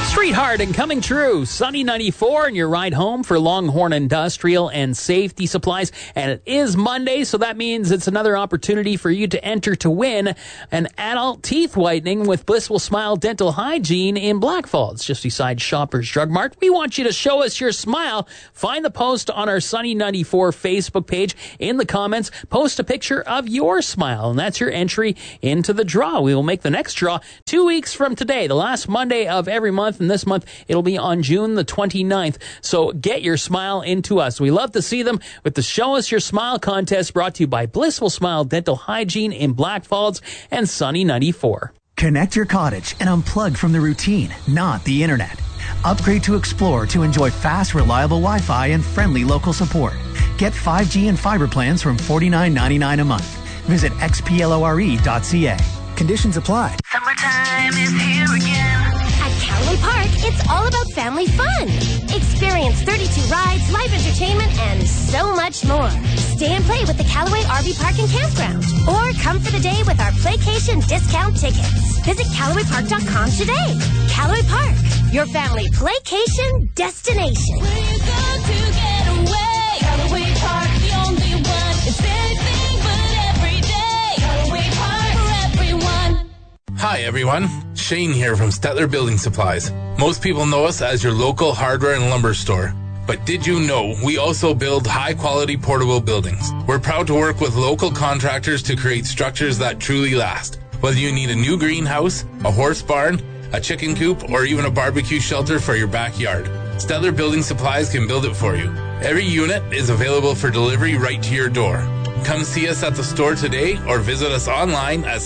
Streetheart and Coming True, Sunny 94, and your ride home for Longhorn Industrial and Safety Supplies. And it is Monday, so that means it's another opportunity for you to enter to win an adult teeth whitening with Blissful Smile Dental Hygiene in Black Falls, just beside Shoppers Drug Mart. We want you to show us your smile. Find the post on our Sunny 94 Facebook page. In the comments, post a picture of your smile, and that's your entry into the draw. We will make the next draw 2 weeks from today, the last Monday of every month, and this month it'll be on June the 29th. So get your smile into us. We love to see them with the Show Us Your Smile contest, brought to you by Blissful Smile Dental Hygiene in Black Falls and Sunny 94. Connect your cottage and unplug from the routine, not the internet. Upgrade to Explore to enjoy fast, reliable Wi-Fi and friendly local support. Get 5G and fiber plans from $49.99 a month. Visit xplore.ca. Conditions apply. Summertime is here again. At Callaway Park, it's all about family fun. Experience 32 rides, live entertainment, and so much more. Stay and play with the Callaway RV Park and Campground. Or come for the day with our Playcation discount tickets. Visit CallawayPark.com today. Callaway Park, your family Playcation destination. Where you go to get away? Callaway Park, the only one. It's anything but every day. Callaway Park for everyone. Hi everyone, Shane here from Stettler Building Supplies. Most people know us as your local hardware and lumber store. But did you know we also build high-quality portable buildings? We're proud to work with local contractors to create structures that truly last. Whether you need a new greenhouse, a horse barn, a chicken coop, or even a barbecue shelter for your backyard, Stettler Building Supplies can build it for you. Every unit is available for delivery right to your door. Come see us at the store today or visit us online at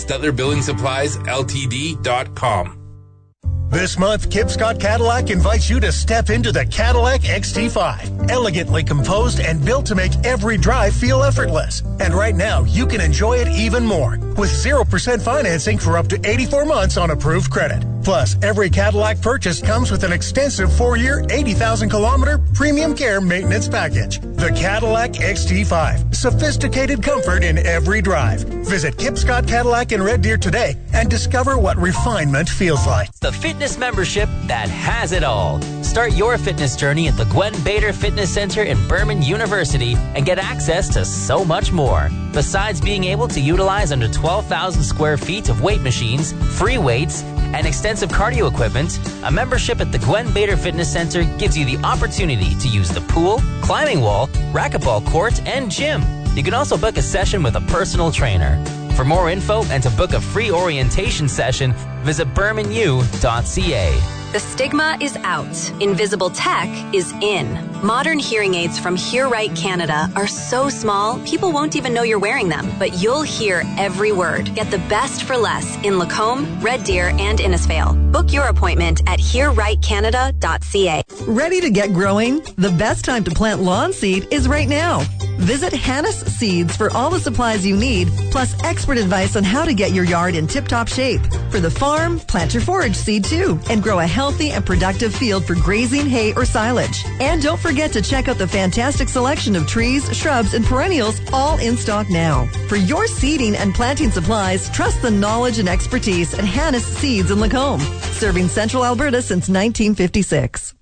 StettlerBuildingSuppliesLTD.com. This month, Kip Scott Cadillac invites you to step into the Cadillac XT5. Elegantly composed and built to make every drive feel effortless. And right now, you can enjoy it even more with 0% financing for up to 84 months on approved credit. Plus, every Cadillac purchase comes with an extensive 4-year, 80,000-kilometer premium care maintenance package. The Cadillac XT5. Sophisticated comfort in every drive. Visit Kip Scott Cadillac in Red Deer today and discover what refinement feels like. The fitness membership that has it all. Start your fitness journey at the Gwen Bader Fitness Center in Berman University and get access to so much more. Besides being able to utilize under 12,000 square feet of weight machines, free weights, and extensive cardio equipment, a membership at the Gwen Bader Fitness Center gives you the opportunity to use the pool, climbing wall, racquetball court, and gym. You can also book a session with a personal trainer. For more info and to book a free orientation session, visit bermanu.ca. The stigma is out. Invisible tech is in. Modern hearing aids from Hear Right Canada are so small, people won't even know you're wearing them. But you'll hear every word. Get the best for less in Lacombe, Red Deer, and Innisfail. Book your appointment at hearrightcanada.ca. Ready to get growing? The best time to plant lawn seed is right now. Visit Hannes Seeds for all the supplies you need, plus expert advice on how to get your yard in tip-top shape. For the farm, plant your forage seed too, and grow a healthy and productive field for grazing, hay, or silage. And don't forget to check out the fantastic selection of trees, shrubs, and perennials, all in stock now. For your seeding and planting supplies, trust the knowledge and expertise at Hannes Seeds in Lacombe, serving Central Alberta since 1956.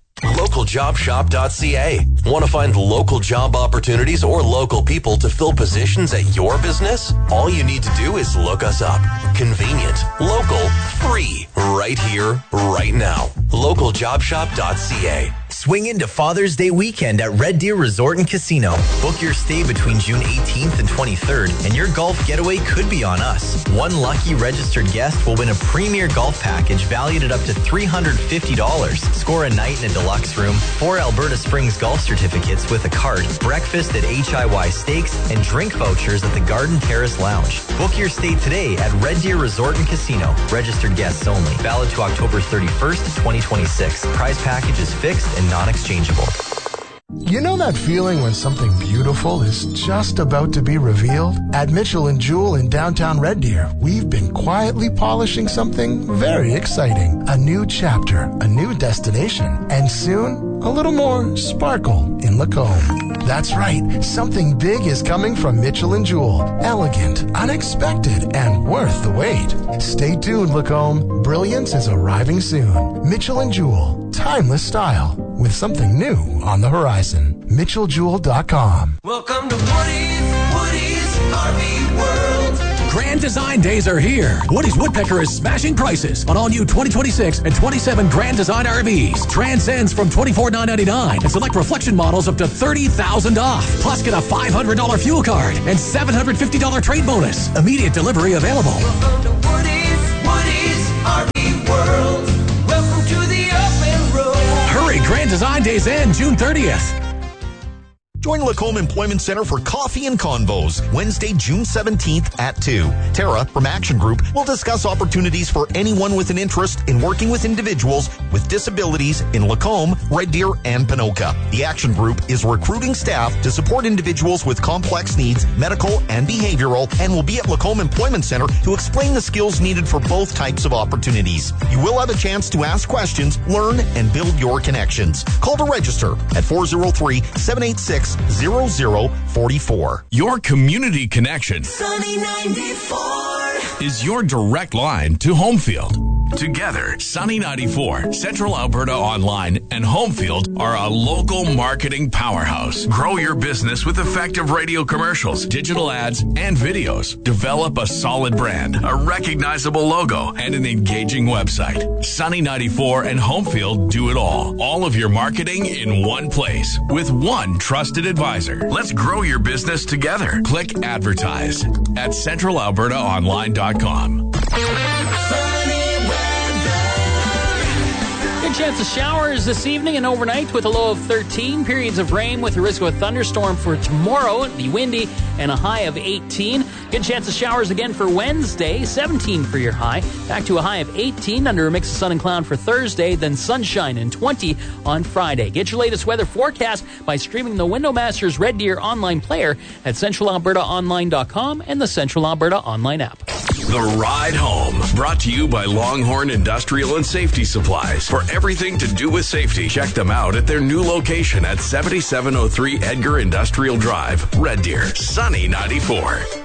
LocalJobShop.ca. Want to find local job opportunities or local people to fill positions at your business? All you need to do is look us up. Convenient, local, free, right here, right now. LocalJobShop.ca. Swing into Father's Day weekend at Red Deer Resort and Casino. Book your stay between June 18th and 23rd, and your golf getaway could be on us. One lucky registered guest will win a premier golf package valued at up to $350. Score a night in a deluxe room, 4 Alberta Springs golf certificates with a cart, breakfast at HIY Steaks, and drink vouchers at the Garden Terrace Lounge. Book your stay today at Red Deer Resort and Casino. Registered guests only. Valid to October 31st, 2026. Prize package is fixed and non-exchangeable. You know that feeling when something beautiful is just about to be revealed? At Mitchell & Jewell in downtown Red Deer, we've been quietly polishing something very exciting. A new chapter, a new destination, and soon, a little more sparkle in Lacombe. That's right, something big is coming from Mitchell & Jewell. Elegant, unexpected, and worth the wait. Stay tuned, Lacombe. Brilliance is arriving soon. Mitchell & Jewell, timeless style, with something new on the horizon. MitchellJewell.com. Welcome to Woody's RV World. Grand Design Days are here. Woody's Woodpecker is smashing prices on all new 2026 and 27 Grand Design RVs. Transcends from $24,999 and select reflection models up to $30,000 off. Plus, get a $500 fuel card and $750 trade bonus. Immediate delivery available. Welcome to Woody's RV World. Welcome to the open road. Hurry, Grand Design Days end June 30th. Join Lacombe Employment Center for Coffee and Convos, Wednesday, June 17th at 2. Tara from Action Group will discuss opportunities for anyone with an interest in working with individuals with disabilities in Lacombe, Red Deer, and Panoka. The Action Group is recruiting staff to support individuals with complex needs, medical and behavioral, and will be at Lacombe Employment Center to explain the skills needed for both types of opportunities. You will have a chance to ask questions, learn, and build your connections. Call to register at 403-786-0044. Your community connection Sunny 94 is your direct line to Homefield. Together, Sunny 94, Central Alberta Online, and Homefield are a local marketing powerhouse. Grow your business with effective radio commercials, digital ads, and videos. Develop a solid brand, a recognizable logo, and an engaging website. Sunny 94 and Homefield do it all. All of your marketing in one place with one trusted advisor. Let's grow your business together. Click advertise at centralalbertaonline.com. Good chance of showers this evening and overnight with a low of 13. Periods of rain with a risk of a thunderstorm for tomorrow. It'll be windy and a high of 18. Good chance of showers again for Wednesday. 17 for your high. Back to a high of 18 under a mix of sun and cloud for Thursday. Then sunshine and 20 on Friday. Get your latest weather forecast by streaming the Windowmasters Red Deer online player at centralalbertaonline.com and the Central Alberta online app. The Ride Home, brought to you by Longhorn Industrial and Safety Supplies. For everything to do with safety, check them out at their new location at 7703 Edgar Industrial Drive, Red Deer, Sunny 94.